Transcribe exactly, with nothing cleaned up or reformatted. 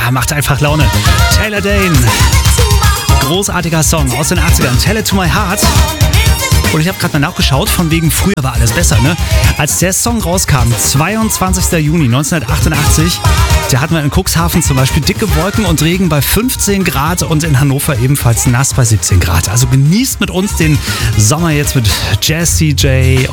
Ja, macht einfach Laune. Taylor Dayne. Großartiger Song aus den achtzigern. Tell It To My Heart. Und ich habe gerade mal nachgeschaut, von wegen früher war alles besser, ne? Als der Song rauskam, zweiundzwanzigster Juni neunzehnhundertachtundachtzig, da hatten wir in Cuxhaven zum Beispiel dicke Wolken und Regen bei fünfzehn Grad und in Hannover ebenfalls nass bei siebzehn Grad. Also genießt mit uns den Sommer jetzt mit Jazz C J